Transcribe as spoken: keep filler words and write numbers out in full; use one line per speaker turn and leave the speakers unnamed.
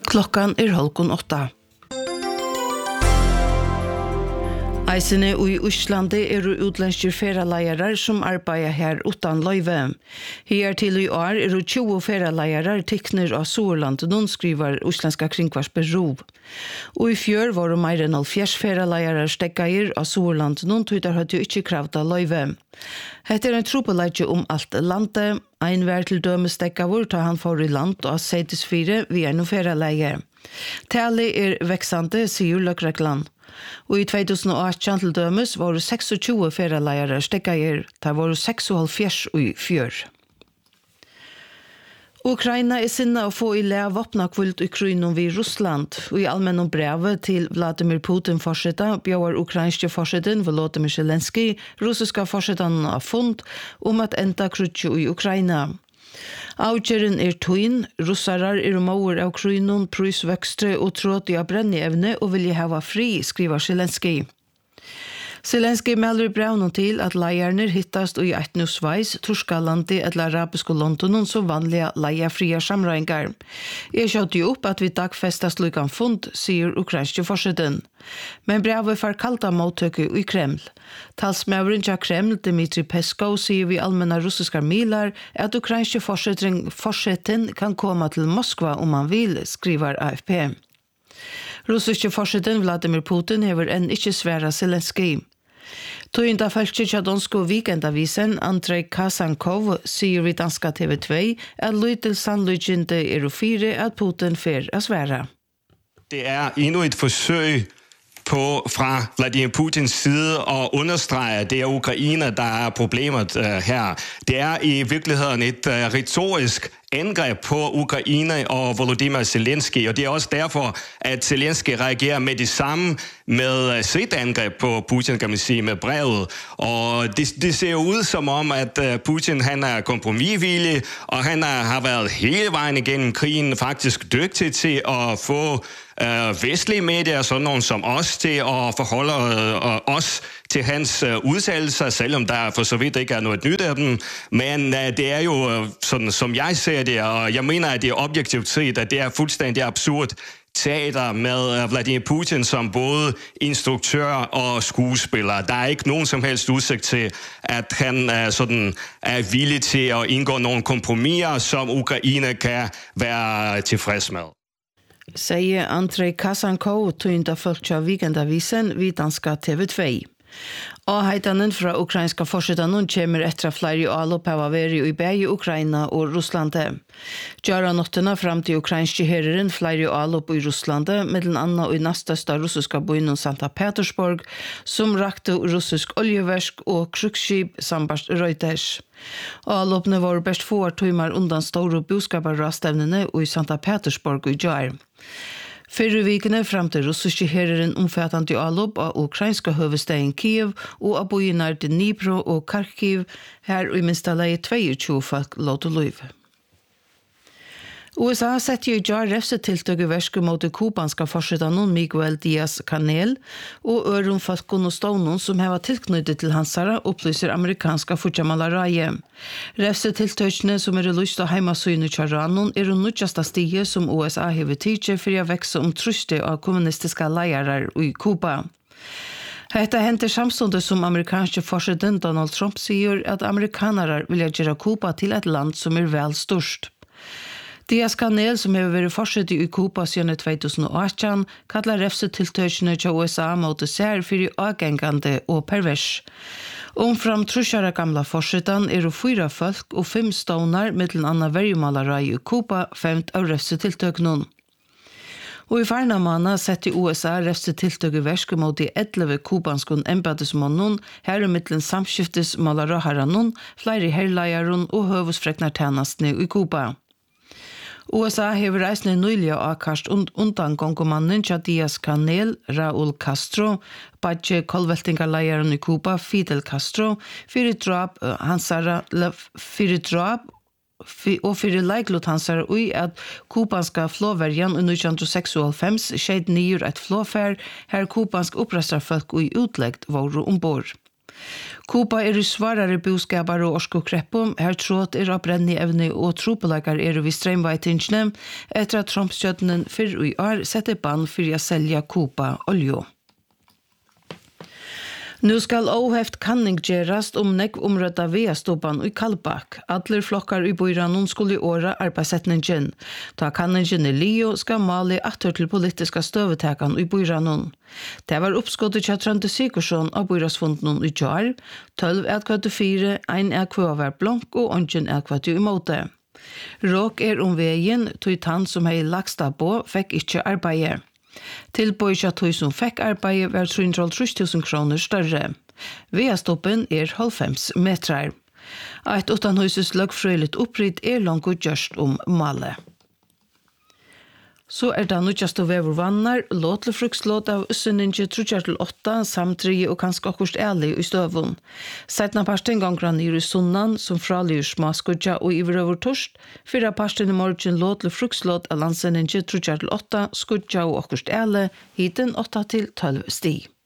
Klokkan er halvkon åtta. Eisene i Østlande er utlandske ferieleiere som arbeider her utan løyve. Her til i år er det tjue ferieleiere tikner av Sørland, noen skriver Øslandska kringvarsbyrå. Og i fjør var det mer enn halvfjerds ferieleiere stekkeir av Sørland, noen tøyder hadde ikke kravd av løyve. Hette er en tropeleidje om alt landet. Ein vær til døme stekkavur ta han for i land og seitesfire vi er noen ferieleier. Tale er veksande, sier Løkrekland. Og i tjugoarton til dømes var det tjueseks ferieleiere stekkeir, der var det seksoghalvfjerds i fjør. Ukraina er sinna å få i le våpnakvult i krigen vid Russland, og i allmennom brevet til Vladimir Putin forsetta bjør ukrainske forseten Volodymyr Zelensky russiska forseten av fund om at enda krutje i Ukraina. Avgjeren er tøyn, russarar er mauer av krigen, prysvøkstre og tråd i brenneevne og vilje hava fri, skriver Zelensky. Zelensky melder i brevnen til at leierne hittast i etnusveis, Torskalandi eller arabiske Londonen som vanlige leierfria samrøyngar. Jeg skjøtte jo opp at vi dagfestas lukan fund, sier ukrainske forsiden. Men brevet får kalta mottøkke i Kreml. Talsmøveren til Kreml, Dmitry Peskov, sier vi allmänna russiska milar at ukrainske forsiden kan komme til Moskva om man vil, skriver A F P. Russiske forsiden Vladimir Putin hever enn ikke sværa Zelensky. Tøynda følge til danske weekendavisen Andrei Kasankov sier vi danska T V två at lytel sannlygende er å fire at Putin fer at svære.
Det er endnu et forsøg på fra Vladimir Putins side at understrege, at det er Ukraina, der er problemet uh, her. Det er i virkeligheden et uh, retorisk angreb på Ukraina og Volodymyr Zelensky, og det er også derfor, at Zelensky reagerer med det samme med sit angreb på Putin, kan man sige, med brevet. Og det, det ser ud som om, at Putin han er kompromisvillig, og han er, har været hele vejen igennem krigen faktisk dygtig til at få øh, vestlige medier, sådan nogle som os, til at forholde øh, os til hans øh, udtalelser, selvom der for så vidt ikke er noget nyt af dem. Men øh, det er jo øh, sådan, som jeg ser det, og jeg mener, at det er objektivt set, at det er fuldstændig absurd teater med Vladimir Putin som både instruktør og skuespiller. Der er ikke nogen som helst udsigt til, at han er, sådan, er villig til at indgå nogle kompromiser, som Ukraine kan være tilfreds med.
Sier Andrei Kasankov, tøynda folk av weekendavisen vid danska T V två. Og heitanen fra ukrainska forsetanen kommer etter flere alop av averi i begge Ukraina og Russlande. Gjøra nottena fram til ukrainske herren flere alop i Russlande, mellom anna og i nastasta russiska byen Santa Petersburg, som rakte russisk oljeversk og kruksskip sambart Reuters. Alopne var best få timer undan store boskaparrastevnene i Santa Petersburg i Gjør. Fyrre vikene frem til russiske herren omfattende alop av ukrainska høvestegen Kiev og av byen Dnipro og Kharkiv, her i minst leie tjueto folk låt liv. U S A setter i jar refsetiltøk i verske mot det kubanska forsetanen Miguel Díaz-Canel og øren folkene og stånen som har tilknyttet til hansara opplyser amerikanska Fujamala-raje. Refsetiltøkene som er lyst av heimasynet Charanon er den nødjaste stiget som U S A har tidligere for å vekse om truste av kommunistiske leirer i Kuba. Hetta henter samstundet som amerikanske forseten Donald Trump sier at amerikanere vil gjøre Kuba til et land som er vel størst. Díaz-Canel, som har vært forsett i Kuba siden tjugoarton, kallar refsetiltøkene til U S A mot sær for avgengande og pervers. Omfram trusjara gamla forsetan er det fyra folk og fem stånar mellom anna verjumalara i Kuba femt av refsetiltøkene. Og i farnamana setter U S A refsetiltøk i verske mot de elleve kubanske embedesmånen, her og mellom samskiftes-malaraharanen, flere herleieren og høvesfreknartjenestene i Kuba. U S A hever reisende nøylig avkast undan gongemannen til Díaz-Canel, Raúl Castro, badje kolveltingarleieren i Kuba, Fidel Castro, fyrir drap hansara, fyrir drap og fyrir leiklot hansara ui at kubanska flåverjan i nitton seksoghálvfems skjeid nyur et flåfær her kubansk opprastarfolk ui utleggt våru ombord. Kuba er i svarare boskabar og orskokreppum, her tråd er av brenni evne og tropelagar er vi strømveitingene, etter at Trump-stjøttenen fyrr i år setter bann for å selge Kuba olje. Nu skal óheft kanning gerast om nekv omrødda veastopan i Kallbak. Adler flokkar i boiranon skulle i åra arbeidssetningen. Ta kanningen i Lio skal mali atter til politiska støvetekan i boiranon. Det var oppskottet til Trønde Sikorsson av boirasfunden i jar, tolv etkvart fire, ein etkvart var blank og ongen etkvart i måte. Råk er om veien, tog tann som hei lagsta på, fikk ikkje arbeid. Tilbøy at hun som fikk arbeid var tre hundre og tre tusen kroner større. Veastoppen er halvfems metrar. Et utanhuses løgfrøyligt oppritt er langt gjørst om malet. Så er det nødjast å vever vannar, låt til frukslåt av Sønninge trutjar til åtta, samtrige og kanskje akkurst ærlig i støvun. Seitna parsten gangran i sunnan, som fralir smaskudja og iverøver torst, fyra parsten i morgen låt til frukslåt av Sønninge trutjar til åtta, skudja og akkurst ærlig, hiten åtta til tolv sti.